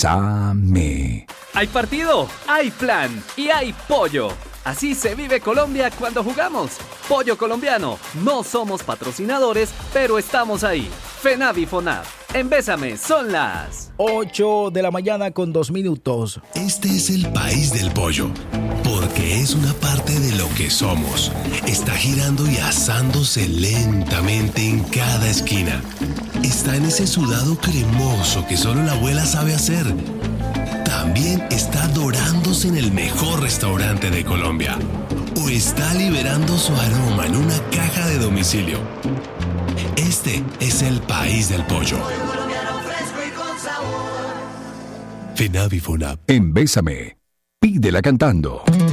Bésame. Hay partido, hay plan y hay pollo. Así se vive Colombia cuando jugamos. Pollo colombiano. No somos patrocinadores, pero estamos ahí. FENAV y FONAV. En Bésame son las 8 de la mañana con 2 minutos. Este es el país del pollo, porque es una parte de lo que somos. Está girando y asándose lentamente en cada esquina. Está en ese sudado cremoso que solo la abuela sabe hacer. También está dorándose en el mejor restaurante de Colombia. O está liberando su aroma en una caja de domicilio. Este es el país del pollo. FENAV y FONAV. En Bésame, pídela cantando.